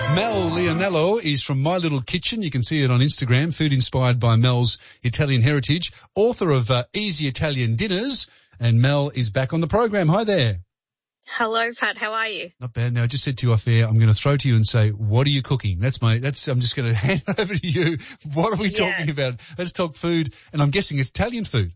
Mel Leonello is from My Little Kitchen. You can see it on Instagram, food inspired by Mel's Italian heritage, author of Easy Italian Dinners, and Mel is back on the program. Hi there. Hello, Pat. How are you? Not bad. Now, I just said to you off air, I'm going to throw to you and say, what are you cooking? I'm just going to hand over to you. What are we talking about? Let's talk food, and I'm guessing it's Italian food.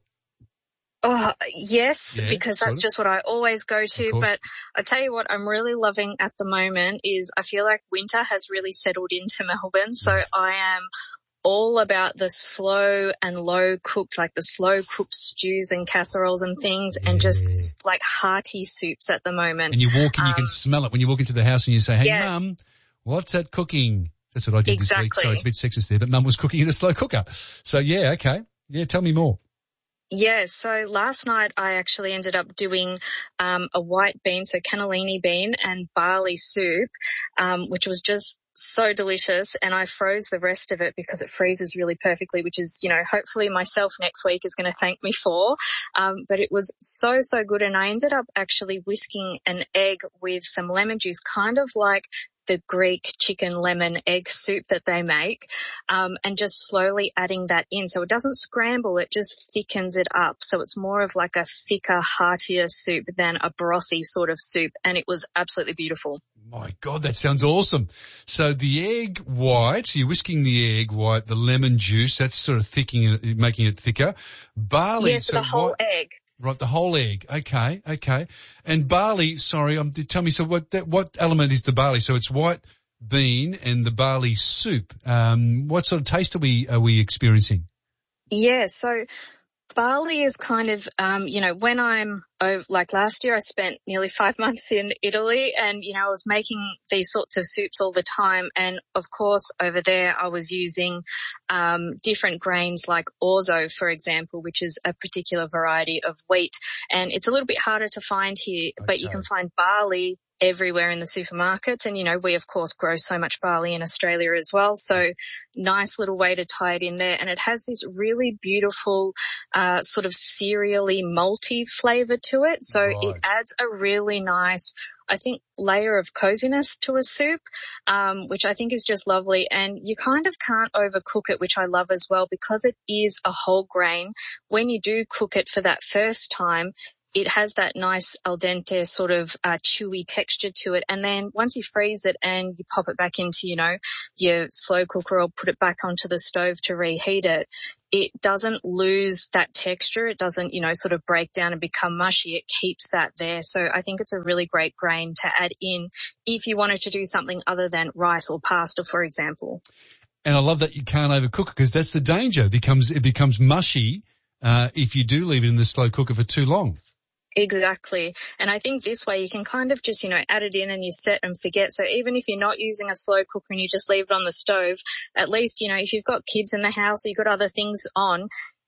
Oh, yes, because that's just what I always go to. But I tell you what I'm really loving at the moment is I feel like winter has really settled into Melbourne. So I am all about the slow and low cooked, like the slow cooked stews and casseroles and things, and just like hearty soups at the moment. And you walk in, you can smell it when you walk into the house and you say, hey, Mum, what's that cooking? That's what I did this week. Sorry, it's a bit sexist there, but Mum was cooking in a slow cooker. So, okay. Yeah, tell me more. Yeah, so last night I actually ended up doing a white bean, so cannellini bean and barley soup, which was just so delicious, and I froze the rest of it because it freezes really perfectly, which is, hopefully myself next week is going to thank me for. But it was so good, and I ended up actually whisking an egg with some lemon juice, kind of like the Greek chicken lemon egg soup that they make, and just slowly adding that in. So it doesn't scramble, it just thickens it up. So it's more of like a thicker, heartier soup than a brothy sort of soup, and it was absolutely beautiful. My God, that sounds awesome. So the egg white, you're whisking the egg white, the lemon juice, that's sort of thickening it, making it thicker. Barley. Yes, the whole egg. Right, the whole egg. Okay. And barley, sorry, tell me, so what element is the barley? So it's white bean and the barley soup. What sort of taste are we experiencing? Yeah, so barley is kind of, when I'm over, like last year I spent nearly 5 months in Italy, and, I was making these sorts of soups all the time. And of course over there I was using, different grains like orzo, for example, which is a particular variety of wheat. And it's a little bit harder to find here, but you can find barley everywhere in the supermarkets. And, we of course grow so much barley in Australia as well. So nice little way to tie it in there. And it has this really beautiful, sort of cereally malty flavor to it. So it adds a really nice, I think, layer of coziness to a soup, which I think is just lovely. And you kind of can't overcook it, which I love as well, because it is a whole grain. When you do cook it for that first time, it has that nice al dente sort of chewy texture to it. And then once you freeze it and you pop it back into, your slow cooker or put it back onto the stove to reheat it, it doesn't lose that texture. It doesn't, sort of break down and become mushy. It keeps that there. So I think it's a really great grain to add in if you wanted to do something other than rice or pasta, for example. And I love that you can't overcook it, because that's the danger. It becomes mushy if you do leave it in the slow cooker for too long. Exactly. And I think this way you can kind of just, add it in and you set and forget. So even if you're not using a slow cooker and you just leave it on the stove, at least, if you've got kids in the house or you've got other things on,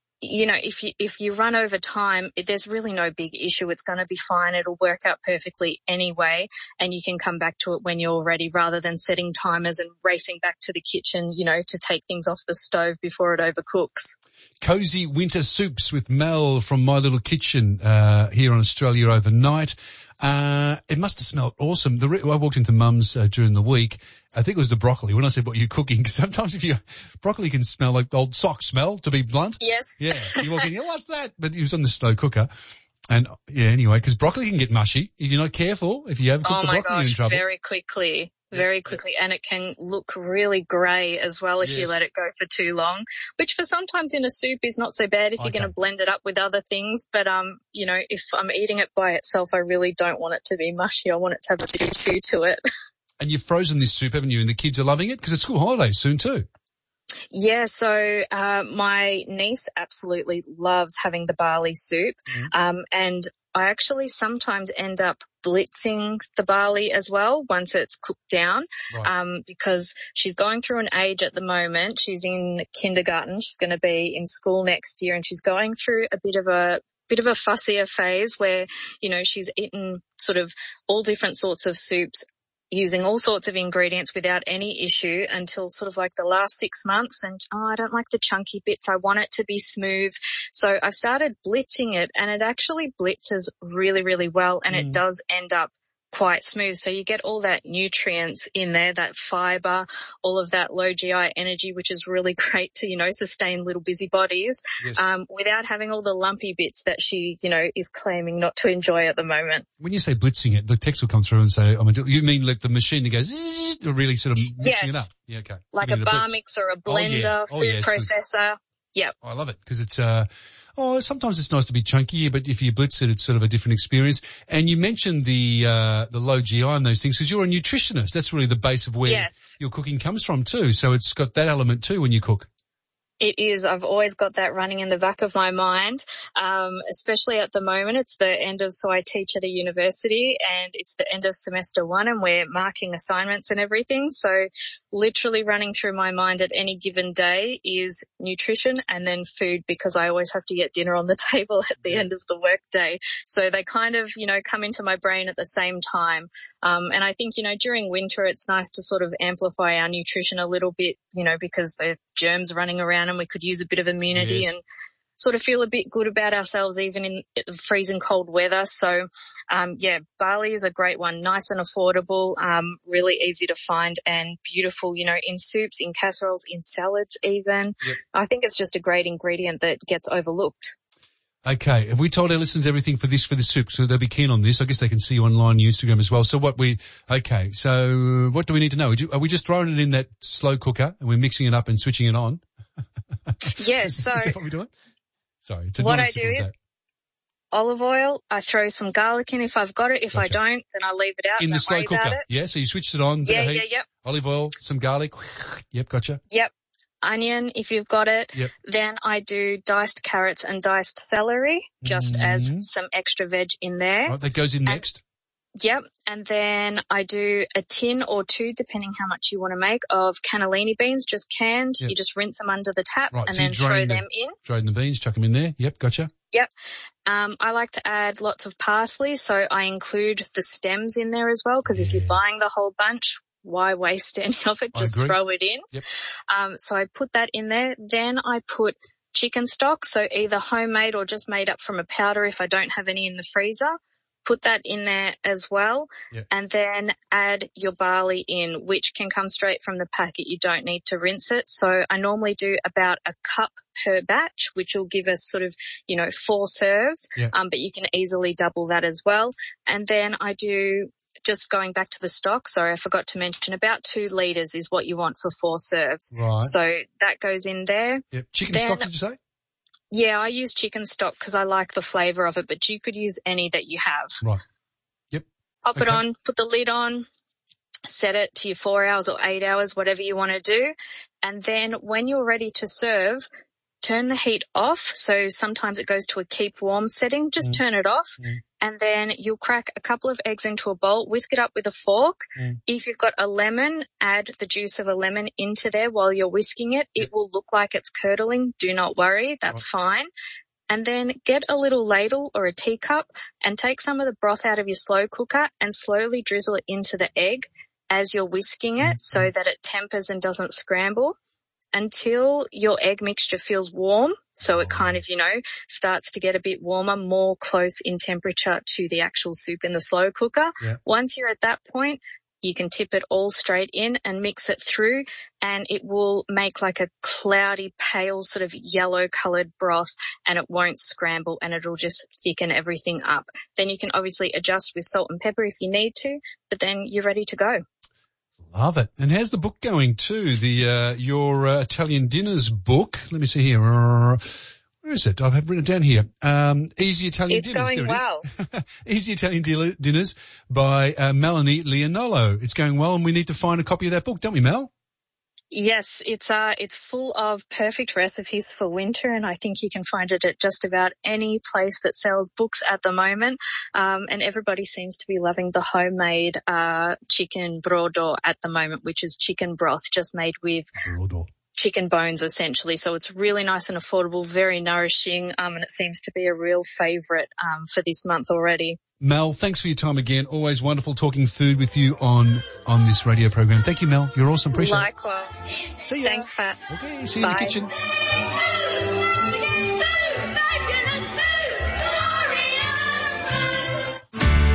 if you run over time, there's really no big issue. It's going to be fine. It'll work out perfectly anyway, and you can come back to it when you're ready, rather than setting timers and racing back to the kitchen, to take things off the stove before it overcooks. Cozy winter soups with Mel from My Little Kitchen here on Australia Overnight. It must have smelled awesome. I walked into Mum's during the week. I think it was the broccoli. When I said, what are you cooking? Because sometimes broccoli can smell like old sock smell, to be blunt. Yes. Yeah. You walk in, what's that? But it was on the slow cooker. And anyway, because broccoli can get mushy. If you're not careful, if you overcook the broccoli, you're in trouble. Very quickly. And it can look really grey as well if you let it go for too long, which for sometimes in a soup is not so bad if you're going to blend it up with other things. But, if I'm eating it by itself, I really don't want it to be mushy. I want it to have a bit of chew to it. And you've frozen this soup, haven't you? And the kids are loving it because it's school holidays soon too. Yeah, so my niece absolutely loves having the barley soup, and I actually sometimes end up blitzing the barley as well once it's cooked down, because she's going through an age at the moment. She's in kindergarten. She's going to be in school next year, and she's going through a bit of a fussier phase where, she's eaten sort of all different sorts of soups, using all sorts of ingredients without any issue until sort of like the last 6 months. And, I don't like the chunky bits. I want it to be smooth. So I started blitzing it, and it actually blitzes really, really well. And it does end up quite smooth. So you get all that nutrients in there, that fiber, all of that low GI energy, which is really great to, sustain little busy bodies, Yes. without having all the lumpy bits that she, is claiming not to enjoy at the moment. When you say blitzing it, the text will come through and say, you mean like the machine that goes, zzz, or really sort of mixing it up? Yeah, okay. Like a bar mixer, a blender, food processor. Yep. I love it because it's, sometimes it's nice to be chunky, but if you blitz it, it's sort of a different experience. And you mentioned the low GI and those things because you're a nutritionist. That's really the base of where your cooking comes from too. So it's got that element too when you cook. It is. I've always got that running in the back of my mind, especially at the moment. It's the end of, so I teach at a university and it's the end of semester 1 and we're marking assignments and everything. So literally running through my mind at any given day is nutrition and then food because I always have to get dinner on the table at the end of the work day. So they kind of, come into my brain at the same time. And I think, during winter it's nice to sort of amplify our nutrition a little bit, because the germs running around and we could use a bit of immunity and sort of feel a bit good about ourselves even in freezing cold weather. So, barley is a great one, nice and affordable, really easy to find and beautiful, in soups, in casseroles, in salads even. Yep. I think it's just a great ingredient that gets overlooked. Okay. Have we told our listeners everything for the soup? So they'll be keen on this. I guess they can see you online on Instagram as well. So what do we need to know? Are we just throwing it in that slow cooker and we're mixing it up and switching it on? Yes. So is that what we're doing? Sorry. What I do is olive oil. I throw some garlic in if I've got it. If I don't, then I leave it out. In the slow cooker. Yeah. So you switched it on. Yep. Olive oil, some garlic. Yep. Gotcha. Yep. Onion if you've got it. Yep. Then I do diced carrots and diced celery just as some extra veg in there. Right, that goes in next. Yep. And then I do a tin or two, depending how much you want to make, of cannellini beans, just canned. Yep. You just rinse them under the tap and then throw them in. Drain the beans, chuck them in there. Yep, gotcha. Yep. I like to add lots of parsley, so I include the stems in there as well, because if you're buying the whole bunch, why waste any of it? Just throw it in. Yep. So I put that in there. Then I put chicken stock, so either homemade or just made up from a powder if I don't have any in the freezer. Put that in there as well. Yep. And then add your barley in, which can come straight from the packet. You don't need to rinse it. So I normally do about a cup per batch, which will give us sort of, 4 serves. Yep. But you can easily double that as well. And then I do, just going back to the stock, sorry, I forgot to mention, about 2 litres is what you want for 4 serves. Right. So that goes in there. Yep. Chicken stock, did you say? Yeah, I use chicken stock because I like the flavour of it, but you could use any that you have. Right. Yep. Pop it on, put the lid on, set it to your 4 hours or 8 hours, whatever you want to do. And then when you're ready to serve, turn the heat off. So sometimes it goes to a keep warm setting. Just turn it off. And then you'll crack a couple of eggs into a bowl, whisk it up with a fork. If you've got a lemon, add the juice of a lemon into there while you're whisking it. It will look like it's curdling. Do not worry. That's fine. And then get a little ladle or a teacup and take some of the broth out of your slow cooker and slowly drizzle it into the egg as you're whisking it so that it tempers and doesn't scramble until your egg mixture feels warm. So it kind of, starts to get a bit warmer, more close in temperature to the actual soup in the slow cooker. Yeah. Once you're at that point, you can tip it all straight in and mix it through, and it will make like a cloudy, pale sort of yellow coloured broth, and it won't scramble and it'll just thicken everything up. Then you can obviously adjust with salt and pepper if you need to, but then you're ready to go. Love it. And how's the book going too? Your Italian Dinners book. Let me see here. Where is it? I've written it down here. Easy Italian Dinners. It's going well. Easy Italian Dinners by Melanie Leonolo. It's going well, and we need to find a copy of that book, don't we, Mel? Yes, it's full of perfect recipes for winter, and I think you can find it at just about any place that sells books at the moment. And everybody seems to be loving the homemade chicken brodo at the moment, which is chicken broth just made with chicken bones essentially. So it's really nice and affordable, very nourishing, and it seems to be a real favourite for this month already. Mel, thanks for your time again. Always wonderful talking food with you on this radio program. Thank you, Mel. You're awesome. Appreciate it. Likewise. See ya. Thanks, Pat. Okay, see you in the kitchen.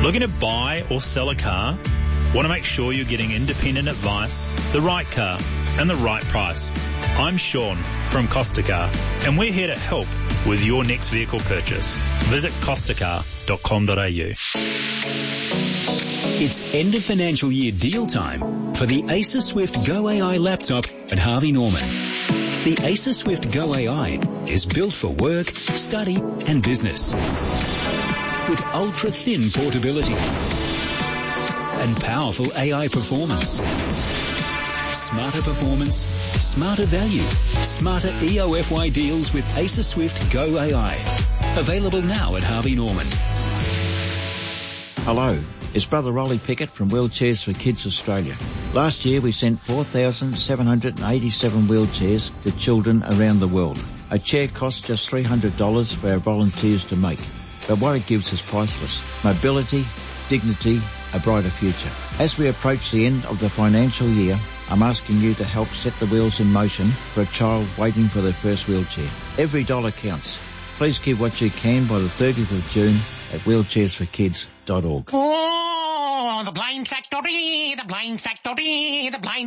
Looking to buy or sell a car? Want to make sure you're getting independent advice, the right car, and the right price? I'm Sean from Costa Car, and we're here to help with your next vehicle purchase. Visit costacar.com.au. It's end of financial year deal time for the Acer Swift Go AI laptop at Harvey Norman. The Acer Swift Go AI is built for work, study and business. With ultra-thin portability and powerful AI performance. Smarter performance, smarter value, smarter EOFY deals with Acer Swift Go AI. Available now at Harvey Norman. Hello, it's Brother Rolly Pickett from Wheelchairs for Kids Australia. Last year we sent 4,787 wheelchairs to children around the world. A chair costs just $300 for our volunteers to make. But what it gives is priceless. Mobility, dignity, a brighter future. As we approach the end of the financial year, I'm asking you to help set the wheels in motion for a child waiting for their first wheelchair. Every dollar counts. Please give what you can by the 30th of June at wheelchairsforkids.org. Oh, the Blind Factory, the Blind Factory, the Blind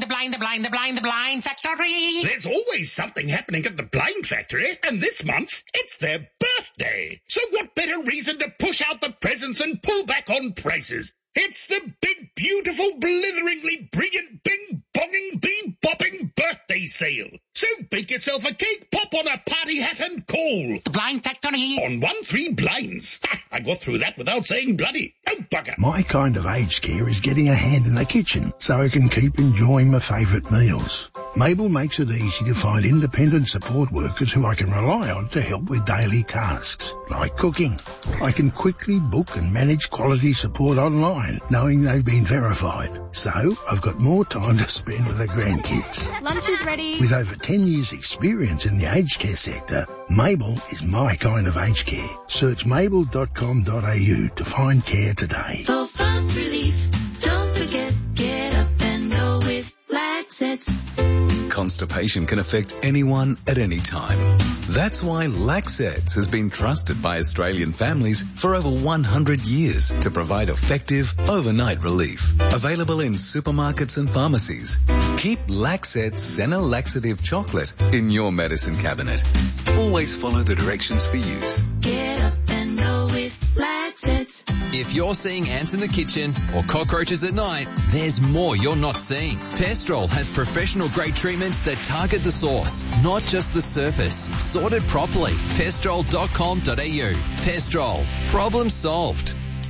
Factory. There's always something happening at the Blind Factory, and this month it's their birthday. So what better reason to push out the presents and pull back on prices? It's the big, beautiful, blitheringly brilliant, bing-bonging, bee-bopping birthday sale. So bake yourself a cake, pop on a party hat and call. The Blind Factory. On 1-3 blinds. Ha, I got through that without saying bloody. Oh, bugger. My kind of aged care is getting a hand in the kitchen so I can keep enjoying my favourite meals. Mabel makes it easy to find independent support workers who I can rely on to help with daily tasks, like cooking. I can quickly book and manage quality support online, knowing they've been verified. So I've got more time to spend with the grandkids. Lunch is ready. With over 10 years experience in the aged care sector, Mabel is my kind of aged care. Search mabel.com.au to find care today. For fast relief, don't forget, get up and go with Laxets. Constipation can affect anyone at any time. That's why Laxets has been trusted by Australian families for over 100 years to provide effective overnight relief. Available in supermarkets and pharmacies. Keep Laxets Senna Laxative Chocolate in your medicine cabinet. Always follow the directions for use. Get up and go with Laxets. If you're seeing ants in the kitchen or cockroaches at night, there's more you're not seeing. Pestrol has professional grade treatments that target the source, not just the surface. Sorted properly. Pestrol.com.au. Pestrol. Problem solved.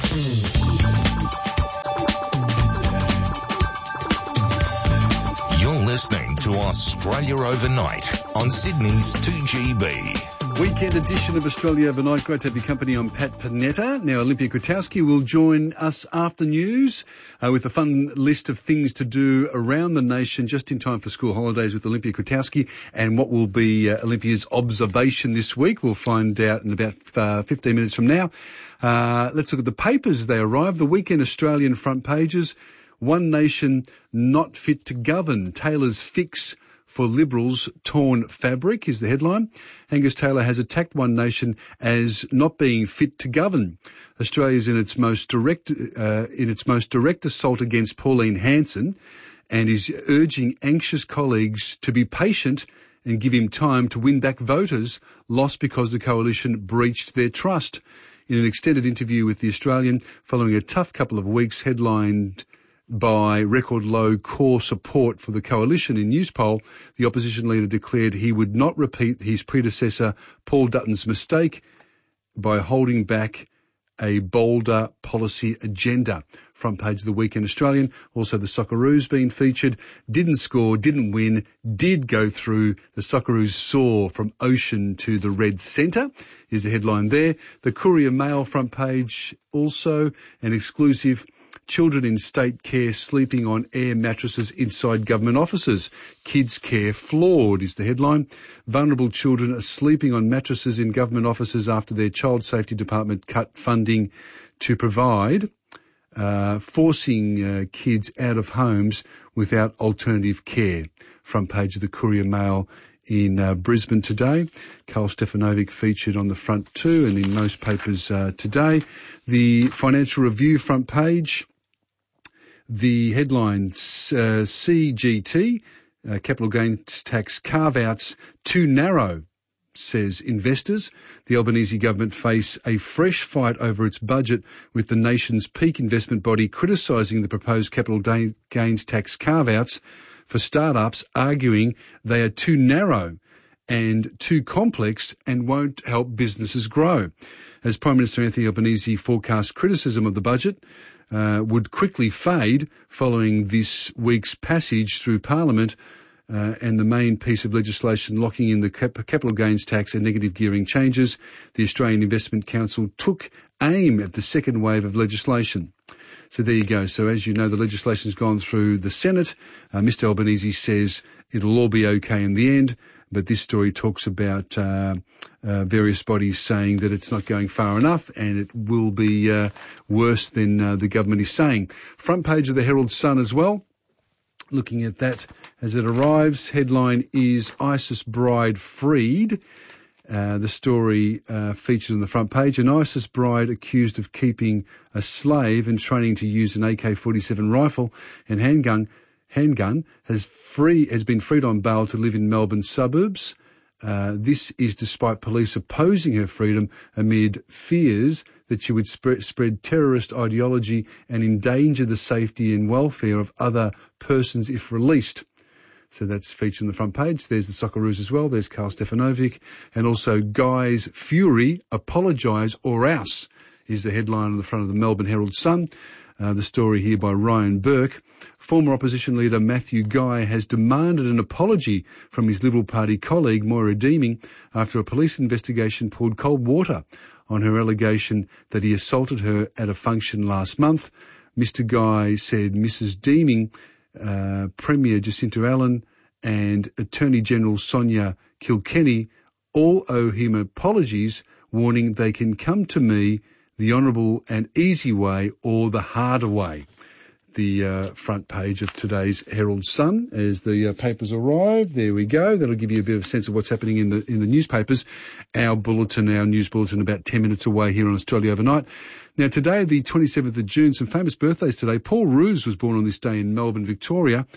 You're listening to Australia Overnight on Sydney's 2GB. Weekend edition of Australia Overnight. Great to have your company. I'm Pat Panetta. Now, Olympia Kwiatkowski will join us after news with a fun list of things to do around the nation just in time for school holidays with Olympia Kwiatkowski and what will be Olympia's observation this week. We'll find out in about 15 minutes from now. Let's look at the papers as they arrive. The Weekend Australian front pages. One nation not fit to govern. Taylor's fix for Liberals' torn fabric is the headline. Angus Taylor has attacked One Nation as not being fit to govern. Australia's in its most direct assault against Pauline Hanson, and is urging anxious colleagues to be patient and give him time to win back voters lost because the coalition breached their trust. In an extended interview with The Australian, following a tough couple of weeks, headlined by record low core support for the coalition in Newspoll, the opposition leader declared he would not repeat his predecessor Paul Dutton's mistake by holding back a bolder policy agenda. Front page of the Weekend Australian. Also the Socceroos being featured. Didn't score, didn't win, did go through. The Socceroos soar from ocean to the red centre is the headline there. The Courier Mail front page also an exclusive. Children in state care sleeping on air mattresses inside government offices. Kids care flawed is the headline. Vulnerable children are sleeping on mattresses in government offices after their child safety department cut funding to provide, forcing kids out of homes without alternative care. Front page of the Courier Mail in Brisbane today. Karl Stefanovic featured on the front too, and in most papers today. The Financial Review front page, the headline, CGT, capital gains tax carve-outs too narrow, says investors. The Albanese government face a fresh fight over its budget, with the nation's peak investment body criticising the proposed capital gains tax carve-outs for startups, arguing they are too narrow and too complex and won't help businesses grow. As Prime Minister Anthony Albanese forecast criticism of the budget would quickly fade following this week's passage through Parliament, and the main piece of legislation locking in the capital gains tax and negative gearing changes, the Australian Investment Council took aim at the second wave of legislation. So there you go. So as you know, the legislation's gone through the Senate. Mr Albanese says it'll all be okay in the end, but this story talks about various bodies saying that it's not going far enough and it will be worse than the government is saying. Front page of the Herald Sun as well. Looking at that as it arrives, headline is ISIS bride freed. The story featured on the front page. An ISIS bride accused of keeping a slave and training to use an AK-47 rifle and handgun has been freed on bail to live in Melbourne suburbs. This is despite police opposing her freedom amid fears that she would spread terrorist ideology and endanger the safety and welfare of other persons if released. So that's featured on the front page. There's the Socceroos as well. There's Karl Stefanovic. And also Guy's Fury, apologise or else, is the headline on the front of the Melbourne Herald Sun. The story here by Ryan Burke. Former opposition leader Matthew Guy has demanded an apology from his Liberal Party colleague Moira Deeming after a police investigation poured cold water on her allegation that he assaulted her at a function last month. Mr Guy said Mrs Deeming, Premier Jacinta Allen and Attorney General Sonia Kilkenny all owe him apologies, warning they can come to me the honourable and easy way or the harder way. The front page of today's Herald Sun as the papers arrive. There we go. That'll give you a bit of a sense of what's happening in the newspapers. Our news bulletin, about 10 minutes away here on Australia Overnight. Now today, the 27th of June, some famous birthdays today. Paul Roos was born on this day in Melbourne, Victoria.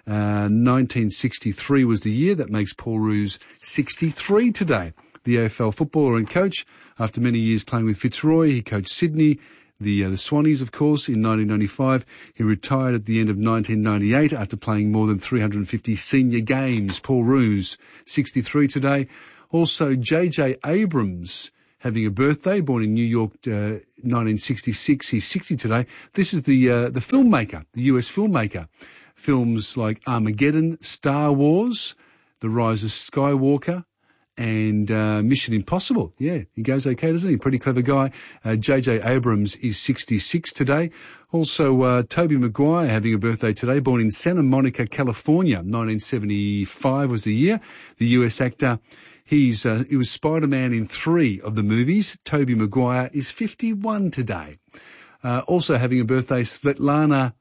1963 was the year. That makes Paul Roos 63 today. The AFL footballer and coach. After many years playing with Fitzroy, he coached Sydney, the Swannies, of course, in 1995. He retired at the end of 1998 after playing more than 350 senior games. Paul Roos, 63 today. Also, J.J. Abrams having a birthday, born in New York, 1966. He's 60 today. This is the filmmaker, the US filmmaker. Films like Armageddon, Star Wars, The Rise of Skywalker, and Mission Impossible. Yeah, he goes okay, doesn't he? Pretty clever guy. J.J. Abrams is 66 today. Also, Tobey Maguire having a birthday today, born in Santa Monica, California. 1975 was the year. The US actor. He was Spider-Man in 3 of the movies. Tobey Maguire is 51 today. Also having a birthday, Svetlana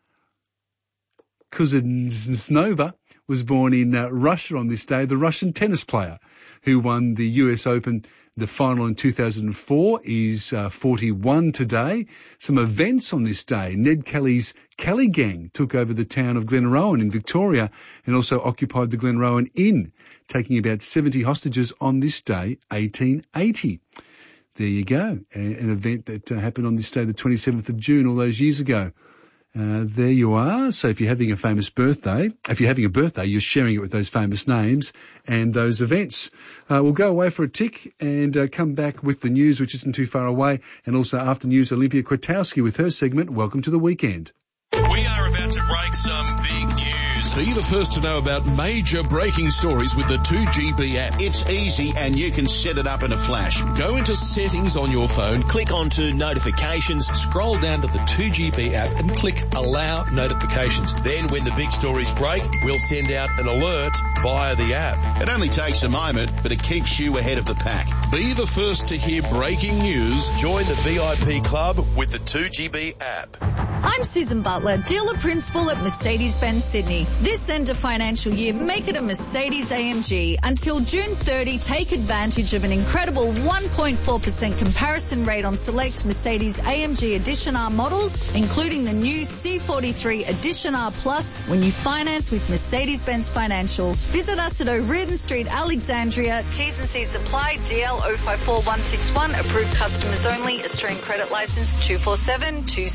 Kuznetsova was born in Russia on this day, the Russian tennis player who won the US Open, the final in 2004, is 41 today. Some events on this day. Ned Kelly's Kelly Gang took over the town of Glenrowan in Victoria and also occupied the Glenrowan Inn, taking about 70 hostages on this day, 1880. There you go. An event that happened on this day, the 27th of June, all those years ago. There you are. So if you're having a birthday, you're sharing it with those famous names and those events. We'll go away for a tick and come back with the news, which isn't too far away. And also after news, Olympia Kwiatkowski with her segment, Welcome to the Weekend. We are about to break some big news. Be the first to know about major breaking stories with the 2GB app. It's easy and you can set it up in a flash. Go into settings on your phone, click onto notifications, scroll down to the 2GB app and click allow notifications. Then when the big stories break, we'll send out an alert via the app. It only takes a moment, but it keeps you ahead of the pack. Be the first to hear breaking news. Join the VIP club with the 2GB app. I'm Susan Butler, dealer principal at Mercedes-Benz Sydney. This end of financial year, make it a Mercedes AMG. Until June 30, take advantage of an incredible 1.4% comparison rate on select Mercedes AMG Edition R models, including the new C43 Edition R Plus, when you finance with Mercedes-Benz Financial. Visit us at O'Riordan Street, Alexandria. T's and C's apply. DL 054161. Approved customers only. Australian credit license 2472.